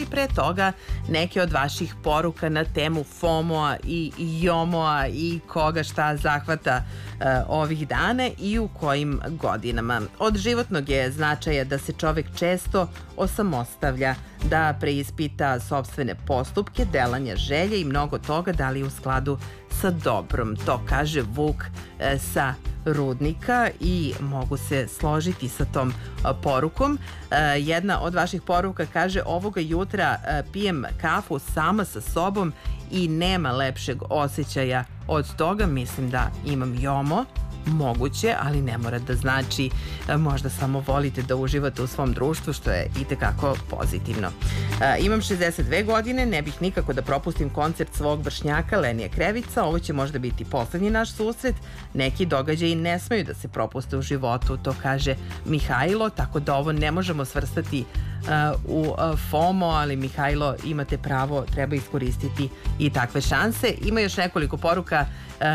ali pre toga neke od vaših poruka na temu FOMO-a i JOMO-a i koga šta zahvata ovih dana i u kojim godinama. Od životnog je značaja da se čovek često osamostavlja, da preispita sopstvene postupke, delanja želje i mnogo toga da li je u skladu sa dobrom. To kaže Vuk sa Rudnika i mogu se složiti sa tom porukom. Jedna od vaših poruka kaže: ovoga jutra pijem kafu sama sa sobom i nema lepšeg osjećaja od toga. Mislim da imam JOMO. Moguće, ali ne mora da znači, možda samo volite da uživate u svom društvu, što je itekako pozitivno. Imam 62 godine, ne bih nikako da propustim koncert svog vršnjaka Lenije Krevica. Ovo će možda biti poslednji naš susret. Neki događaji ne smeju da se propuste u životu, to kaže Mihajlo, tako da ovo ne možemo svrstati u FOMO, ali Mihajlo, imate pravo, treba iskoristiti i takve šanse. Ima još nekoliko poruka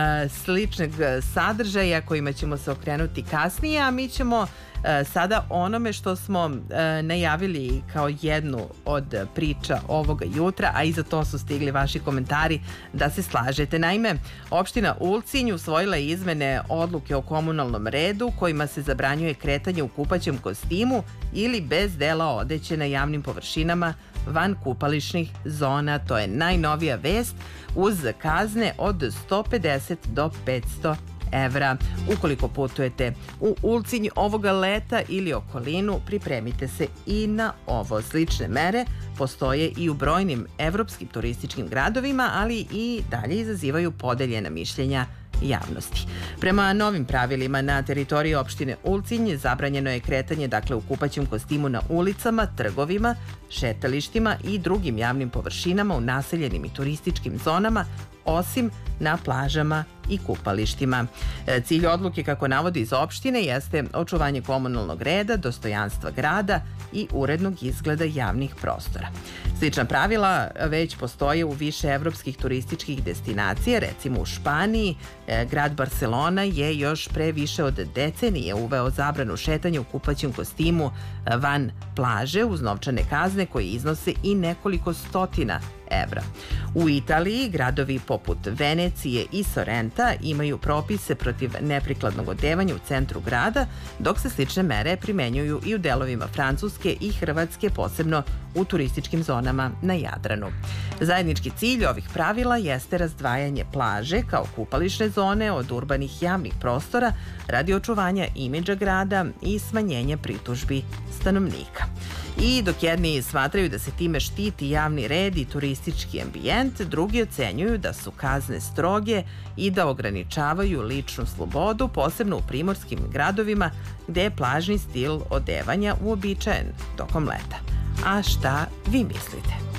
sličnog sadržaja kojima ćemo se okrenuti kasnije, a mi ćemo sada onome što smo najavili kao jednu od priča ovoga jutra, a i za to su stigli vaši komentari da se slažete. Naime, opština Ulcinj usvojila je izmene odluke o komunalnom redu kojima se zabranjuje kretanje u kupaćem kostimu ili bez dela odeće na javnim površinama van kupališnih zona. To je najnovija vest, uz kazne od 150 do 500 evra. Ukoliko putujete u Ulcinj ovoga leta ili okolinu, pripremite se i na ovo. Slične mere postoje i u brojnim evropskim turističkim gradovima, ali i dalje izazivaju podeljena mišljenja javnosti. Prema novim pravilima na teritoriji opštine Ulcinj zabranjeno je kretanje u kupaćem kostimu na ulicama, trgovima, šetalištima i drugim javnim površinama u naseljenim i turističkim zonama, osim na plažama i kupalištima. Cilj odluke, kako navodi iz opštine, jeste očuvanje komunalnog reda, dostojanstva grada i urednog izgleda javnih prostora. Slična pravila već postoje u više evropskih turističkih destinacija, recimo u Španiji. Grad Barcelona je još pre više od decenije uveo zabranu šetanja u kupaćem kostimu van plaže uz novčane kazne koje iznose i nekoliko stotina evra. U Italiji gradovi poput Venecije i Sorenta imaju propise protiv neprikladnog odevanja u centru grada, dok se slične mere primenjuju i u delovima Francuske i Hrvatske, posebno u turističkim zonama na Jadranu. Zajednički cilj ovih pravila jeste razdvajanje plaže kao kupališne zone od urbanih javnih prostora radi očuvanja imidža grada i smanjenja pritužbi stanovnika. I dok jedni smatraju da se time štiti javni red i turistički ambijent, drugi ocenjuju da su kazne stroge i da ograničavaju ličnu slobodu, posebno u primorskim gradovima gde je plažni stil odevanja uobičajen tokom leta. A šta vi mislite?